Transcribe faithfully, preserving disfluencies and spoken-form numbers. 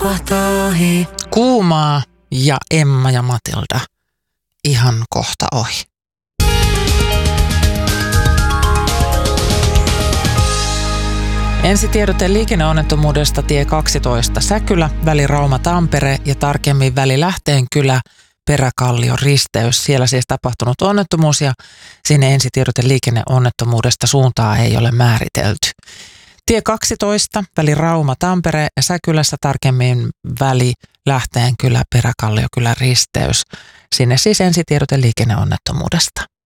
Kuumaa ja Emma ja Matilda ihan kohta ohi. Ensitiedote liikenneonnettomuudesta tie kaksitoista Säkylä, väli Rauma-Tampere ja tarkemmin väli Lähteenkylä, Peräkallion risteys. Siellä siis tapahtunut onnettomuus ja sinne ensitiedote liikenneonnettomuudesta suuntaa ei ole määritelty. Tie kaksitoista, väli Rauma-Tampere ja Säkylässä tarkemmin väli Lähteenkylä, Peräkalliokylä risteys. Sinne siis ensitiedote liikenneonnettomuudesta.